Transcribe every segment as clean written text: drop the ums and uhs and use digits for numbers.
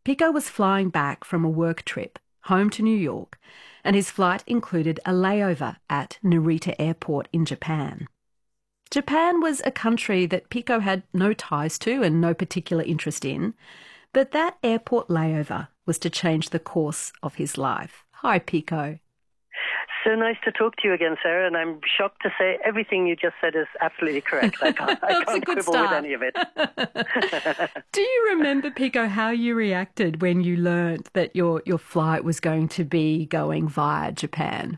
Pico was flying back from a work trip home to New York, and his flight included a layover at Narita Airport in Japan. Japan was a country that Pico had no ties to and no particular interest in, but that airport layover was to change the course of his life. Hi, Pico. So nice to talk to you again, Sarah, and I'm shocked to say everything you just said is absolutely correct. I can't quibble with any of it. Do you remember, Pico, how you reacted when you learned that your flight was going to be going via Japan?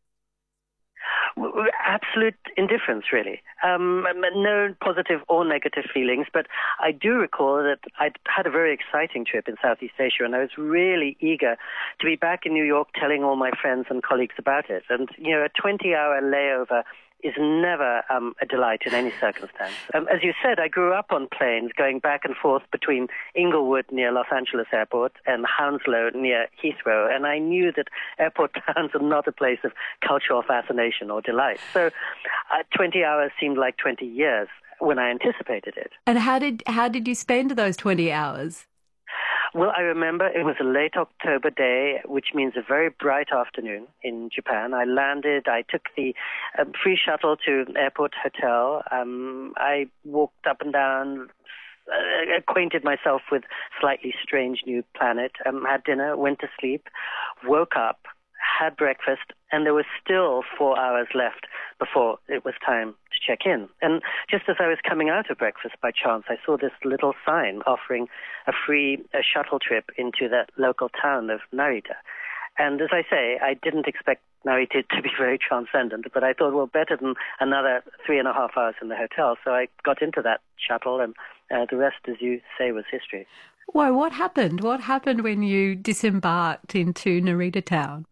Absolute indifference, really. No positive or negative feelings, but I do recall that I'd had a very exciting trip in Southeast Asia, and I was really eager to be back in New York telling all my friends and colleagues about it. And, a 20-hour layover is never a delight in any circumstance. As you said, I grew up on planes going back and forth between Inglewood near Los Angeles Airport and Hounslow near Heathrow, and I knew that airport towns are not a place of cultural fascination or delight. So 20 hours seemed like 20 years when I anticipated it. And how did you spend those 20 hours? Well, I remember it was a late October day, which means a very bright afternoon in Japan. I landed, I took the free shuttle to an airport hotel. I walked up and down, acquainted myself with slightly strange new planet, had dinner, went to sleep, woke up, had breakfast, and there was still 4 hours left before it was time to check in. And just as I was coming out of breakfast by chance, I saw this little sign offering a free shuttle trip into that local town of Narita. And as I say, I didn't expect Narita to be very transcendent, but I thought, well, better than another 3.5 hours in the hotel. So I got into that shuttle, and the rest, as you say, was history. Why, what happened? What happened when you disembarked into Narita town?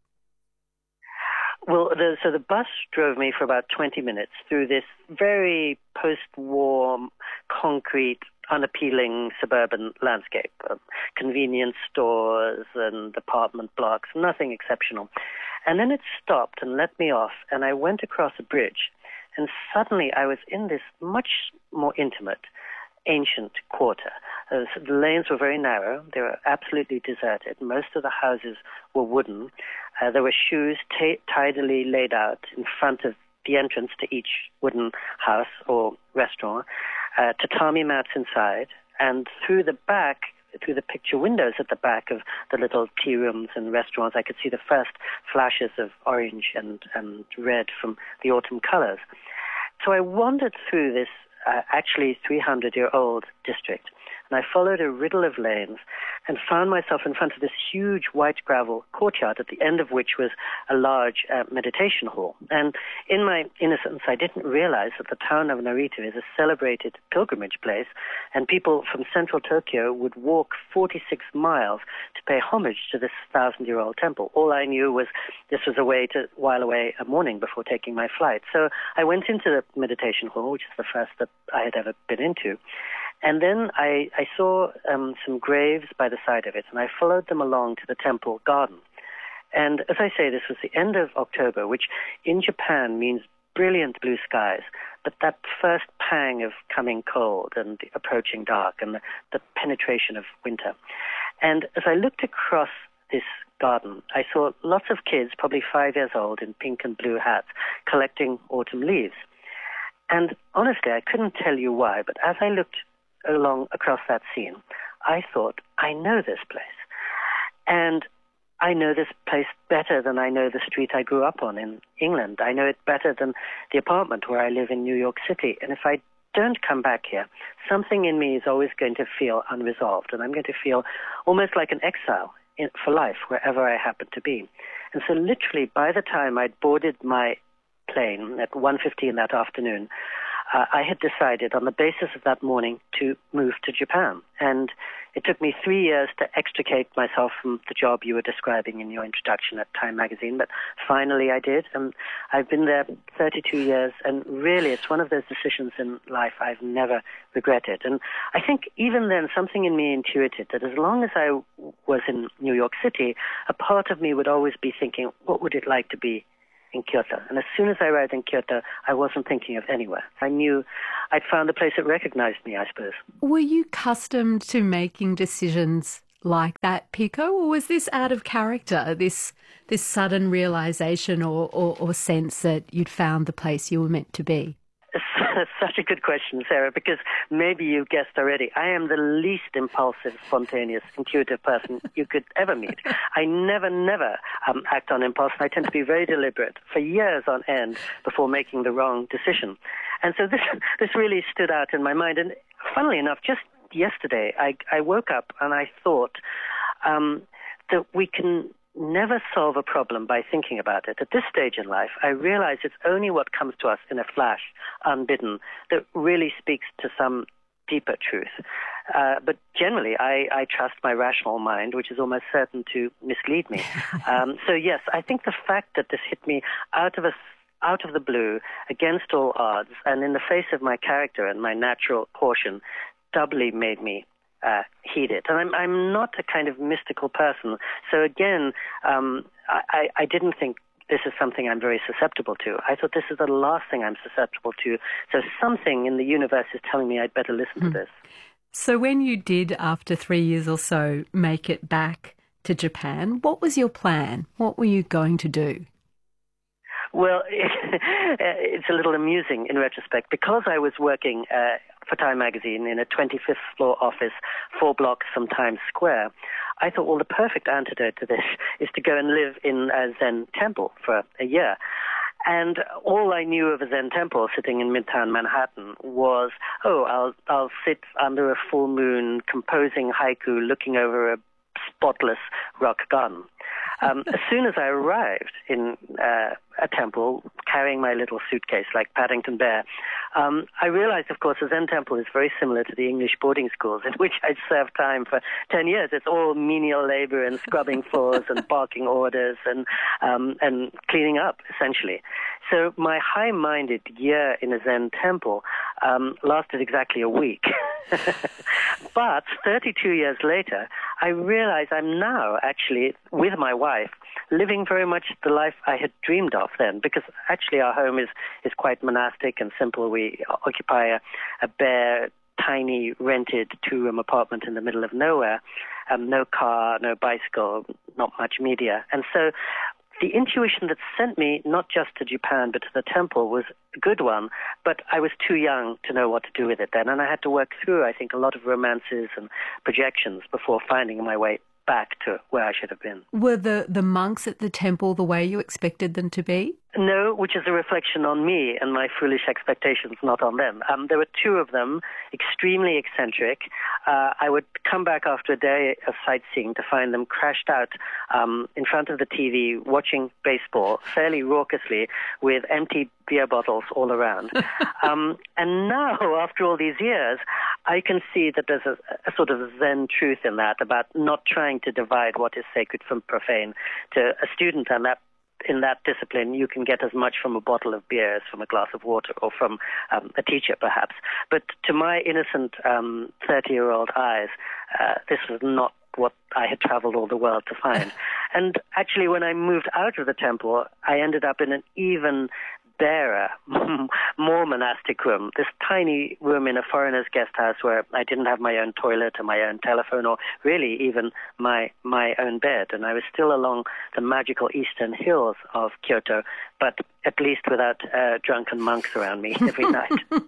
Well, so the bus drove me for about 20 minutes through this very post-war, concrete, unappealing suburban landscape. Convenience stores and apartment blocks, nothing exceptional. And then it stopped and let me off, and I went across a bridge, and suddenly I was in this much more intimate, ancient quarter. The lanes were very narrow. They were absolutely deserted. Most of the houses were wooden. There were shoes tidily laid out in front of the entrance to each wooden house or restaurant, tatami mats inside, and through the picture windows at the back of the little tea rooms and restaurants, I could see the first flashes of orange and red from the autumn colors. So I wandered through this actually 300-year-old district, and I followed a riddle of lanes and found myself in front of this huge white gravel courtyard, at the end of which was a large meditation hall. And in my innocence, I didn't realize that the town of Narita is a celebrated pilgrimage place, and people from central Tokyo would walk 46 miles to pay homage to this 1,000-year-old temple. All I knew was this was a way to while away a morning before taking my flight. So I went into the meditation hall, which is the first that I had ever been into. And then I saw some graves by the side of it, and I followed them along to the temple garden. And as I say, this was the end of October, which in Japan means brilliant blue skies, but that first pang of coming cold and the approaching dark and the penetration of winter. And as I looked across this garden, I saw lots of kids, probably 5 years old, in pink and blue hats, collecting autumn leaves. And honestly, I couldn't tell you why, but as I looked along across that scene, I thought, I know this place. And I know this place better than I know the street I grew up on in England. I know it better than the apartment where I live in New York City. And if I don't come back here, something in me is always going to feel unresolved, and I'm going to feel almost like an exile for life wherever I happen to be. And so literally by the time I'd boarded my plane at 1:15 that afternoon, I had decided on the basis of that morning to move to Japan. And it took me 3 years to extricate myself from the job you were describing in your introduction at Time magazine, but finally I did, and I've been there 32 years, and really it's one of those decisions in life I've never regretted. And I think even then something in me intuited that as long as I was in New York City, a part of me would always be thinking, what would it like to be in Kyoto? And as soon as I arrived in Kyoto, I wasn't thinking of anywhere. I knew I'd found a place that recognized me, I suppose. Were you accustomed to making decisions like that, Pico, or was this out of character, this sudden realization or sense that you'd found the place you were meant to be? Such a good question, Sarah, because maybe you guessed already. I am the least impulsive, spontaneous, intuitive person you could ever meet. I never act on impulse. I tend to be very deliberate for years on end before making the wrong decision. And so this really stood out in my mind. And funnily enough, just yesterday, I woke up and I thought that we can never solve a problem by thinking about it. At this stage in life, I realize it's only what comes to us in a flash, unbidden, that really speaks to some deeper truth. But generally, I trust my rational mind, which is almost certain to mislead me. So yes, I think the fact that this hit me out of the blue, against all odds, and in the face of my character and my natural caution, doubly made me heed it. And I'm not a kind of mystical person. So again, I didn't think this is something I'm very susceptible to. I thought this is the last thing I'm susceptible to. So something in the universe is telling me I'd better listen to this. So when you did, after 3 years or so, make it back to Japan, what was your plan? What were you going to do? Well, it's a little amusing in retrospect. Because I was working for Time magazine in a 25th floor office 4 blocks from Times Square, I thought, well, the perfect antidote to this is to go and live in a Zen temple for a year. And all I knew of a Zen temple sitting in Midtown Manhattan was, I'll sit under a full moon composing haiku looking over a spotless rock garden. As soon as I arrived in a temple, carrying my little suitcase like Paddington Bear, I realized, of course, the Zen temple is very similar to the English boarding schools in which I'd served time for 10 years. It's all menial labor and scrubbing floors and barking orders and cleaning up, essentially. So my high-minded year in a Zen temple lasted exactly a week. But 32 years later, I realize I'm now actually, with my wife, living very much the life I had dreamed of then, because actually our home is quite monastic and simple. We occupy a bare, tiny, rented 2-room apartment in the middle of nowhere, no car, no bicycle, not much media. And so the intuition that sent me not just to Japan but to the temple was a good one, but I was too young to know what to do with it then, and I had to work through, I think, a lot of romances and projections before finding my way back to where I should have been. Were the monks at the temple the way you expected them to be? No, which is a reflection on me and my foolish expectations, not on them. There were 2 of them, extremely eccentric. I would come back after a day of sightseeing to find them crashed out in front of the TV, watching baseball fairly raucously with empty beer bottles all around. And now, after all these years, I can see that there's a sort of Zen truth in that, about not trying to divide what is sacred from profane. To a student and in that discipline, you can get as much from a bottle of beer as from a glass of water, or from a teacher, perhaps. But to my innocent 30-year-old eyes, this was not what I had traveled all the world to find. And actually, when I moved out of the temple, I ended up in an even barer, more monastic room, this tiny room in a foreigner's guest house where I didn't have my own toilet or my own telephone, or really even my own bed. And I was still along the magical eastern hills of Kyoto, but at least without drunken monks around me every night.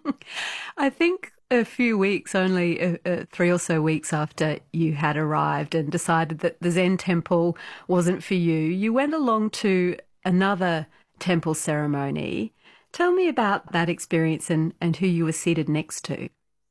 I think a few weeks, only 3 or so weeks after you had arrived and decided that the Zen temple wasn't for you, you went along to another temple ceremony. Tell me about that experience and who you were seated next to.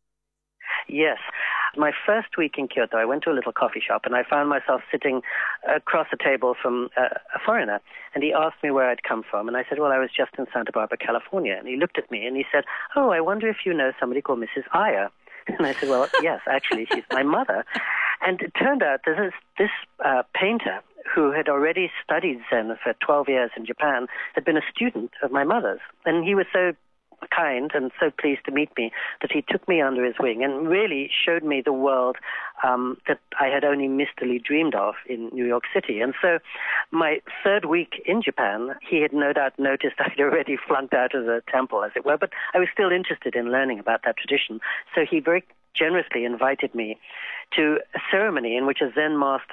Yes. My first week in Kyoto, I went to a little coffee shop and I found myself sitting across a table from a foreigner. And he asked me where I'd come from. And I said, well, I was just in Santa Barbara, California. And he looked at me and he said, oh, I wonder if you know somebody called Mrs. Iyer. And I said, well, yes, actually, she's my mother. And it turned out that this painter who had already studied Zen for 12 years in Japan had been a student of my mother's. And he was so kind and so pleased to meet me that he took me under his wing and really showed me the world that I had only mistily dreamed of in New York City. And so my 3rd week in Japan, he had no doubt noticed I'd already flunked out of the temple, as it were, but I was still interested in learning about that tradition. So he very generously invited me to a ceremony in which a Zen master